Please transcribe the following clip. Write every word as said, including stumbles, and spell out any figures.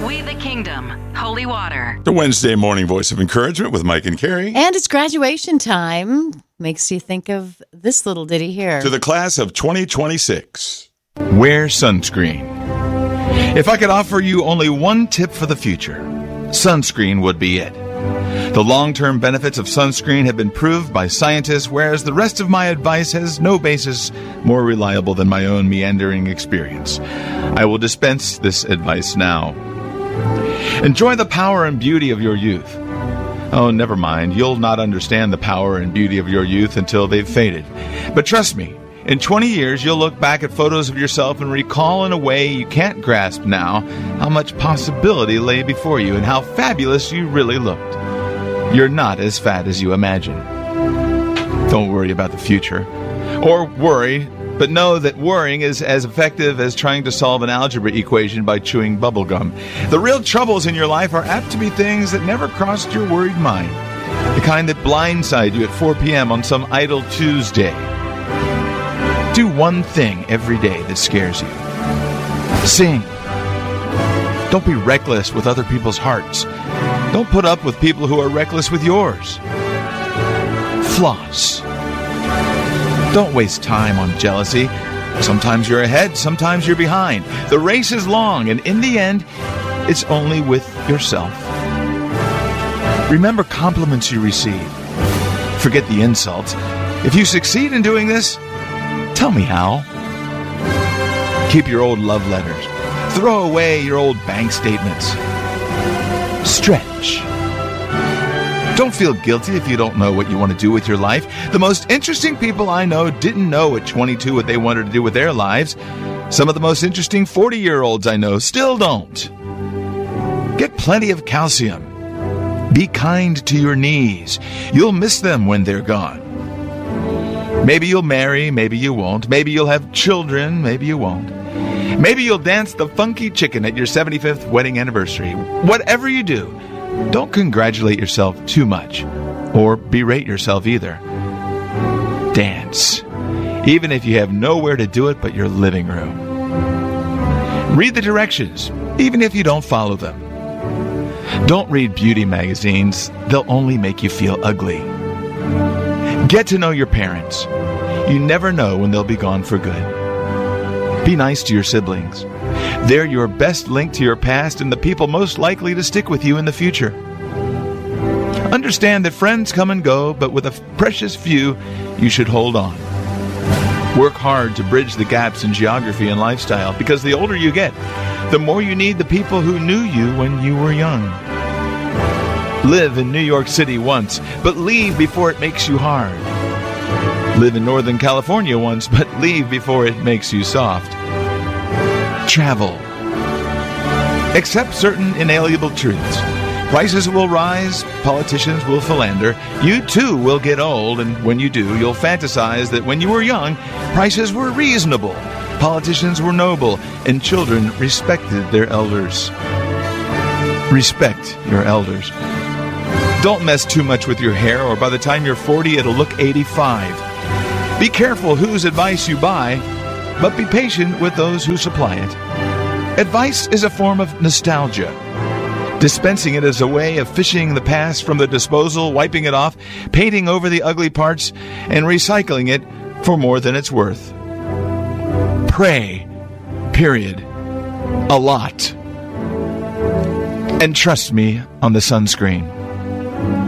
We the Kingdom, Holy Water. The Wednesday morning voice of encouragement with Mike and Carrie. And it's graduation time. Makes you think of this little ditty here. To the class of twenty twenty-six. Wear sunscreen. If I could offer you only one tip for the future, sunscreen would be it. The long-term benefits of sunscreen have been proved by scientists, whereas the rest of my advice has no basis more reliable than my own meandering experience. I will dispense this advice now. Enjoy the power and beauty of your youth. Oh, never mind. You'll not understand the power and beauty of your youth until they've faded. But trust me, in twenty years, you'll look back at photos of yourself and recall in a way you can't grasp now how much possibility lay before you and how fabulous you really looked. You're not as fat as you imagine. Don't worry about the future. Or worry, but know that worrying is as effective as trying to solve an algebra equation by chewing bubblegum. The real troubles in your life are apt to be things that never crossed your worried mind. The kind that blindside you at four p.m. on some idle Tuesday. Do one thing every day that scares you. Sing. Don't be reckless with other people's hearts. Don't put up with people who are reckless with yours. Floss. Don't waste time on jealousy. Sometimes you're ahead, sometimes you're behind. The race is long, and in the end, it's only with yourself. Remember compliments you receive. Forget the insults. If you succeed in doing this, tell me how. Keep your old love letters. Throw away your old bank statements. Stretch. Don't feel guilty if you don't know what you want to do with your life. The most interesting people I know didn't know at twenty-two what they wanted to do with their lives. Some of the most interesting forty-year-olds I know still don't. Get plenty of calcium. Be kind to your knees. You'll miss them when they're gone. Maybe you'll marry, maybe you won't. Maybe you'll have children, maybe you won't. Maybe you'll dance the funky chicken at your seventy-fifth wedding anniversary. Whatever you do, don't congratulate yourself too much, or berate yourself either. Dance, even if you have nowhere to do it but your living room. Read the directions, even if you don't follow them. Don't read beauty magazines. They'll only make you feel ugly. Get to know your parents. You never know when they'll be gone for good. Be nice to your siblings. They're your best link to your past and the people most likely to stick with you in the future. Understand that friends come and go, but with a precious few, you should hold on. Work hard to bridge the gaps in geography and lifestyle, because the older you get, the more you need the people who knew you when you were young. Live in New York City once, but leave before it makes you hard. Live in Northern California once, but leave before it makes you soft. Travel. Accept certain inalienable truths. Prices will rise, politicians will philander. You too will get old, and when you do, you'll fantasize that when you were young, prices were reasonable, politicians were noble, and children respected their elders. Respect your elders. Don't mess too much with your hair, or by the time you're forty, it'll look eighty-five. Be careful whose advice you buy, but be patient with those who supply it. Advice is a form of nostalgia. Dispensing it is a way of fishing the past from the disposal, wiping it off, painting over the ugly parts, and recycling it for more than it's worth. Pray, period, a lot. And trust me on the sunscreen.